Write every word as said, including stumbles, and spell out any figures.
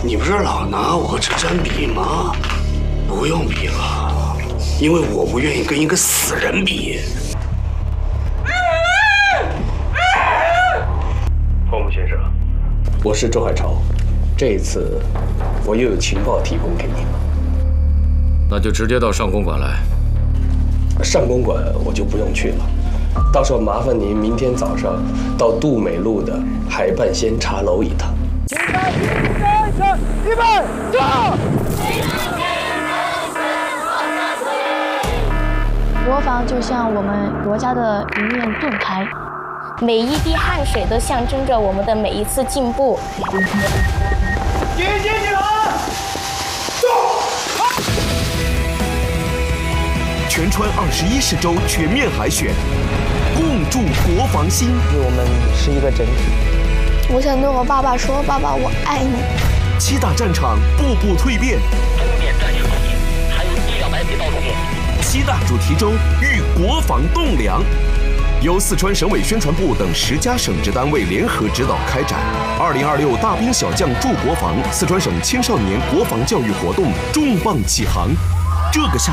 你不是老拿我和车真比吗？不用比了，因为我不愿意跟一个死人比。 黄木先生， 我是周海潮，这一次我又有情报提供给你了。 那就直接到上公馆来。 上公馆我就不用去了，到时候麻烦您明天早上到杜美路的海半仙茶楼一趟。 预备，走！ 国防就像我们国家的一面盾牌， 每一滴汗水都象征着我们的每一次进步。 集结起来，走！ 全川二十一市州全面海选，共筑国防新。 我们是一个整体。 我想对我爸爸说：“爸爸，我爱你。” 七大战场步步蜕变， 东面战略核心，还有地表白地道路面。 七大主题周育国防栋梁，由四川省委宣传部等十家省直单位联合指导开展。二零二六大兵小将筑国防四川省青少年国防教育活动重磅启航。这个夏